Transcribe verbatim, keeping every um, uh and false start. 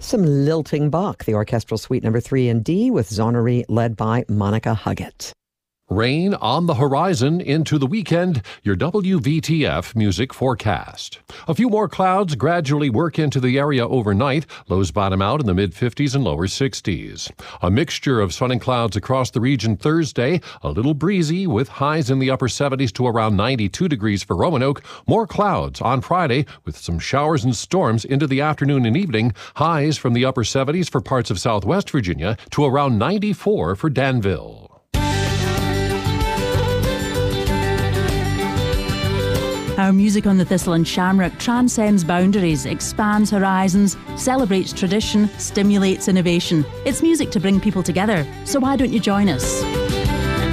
Some lilting Bach, the orchestral suite number three in D with Zonnery led by Monica Huggett. Rain on the horizon into the weekend, your W V T F music forecast. A few more clouds gradually work into the area overnight. Lows bottom out in the mid-fifties and lower sixties. A mixture of sun and clouds across the region Thursday. A little breezy with highs in the upper seventies to around ninety-two degrees for Roanoke. More clouds on Friday with some showers and storms into the afternoon and evening. Highs from the upper seventies for parts of southwest Virginia to around ninety-four for Danville. Our music on the Thistle and Shamrock transcends boundaries, expands horizons, celebrates tradition, stimulates innovation. It's music to bring people together, so why don't you join us?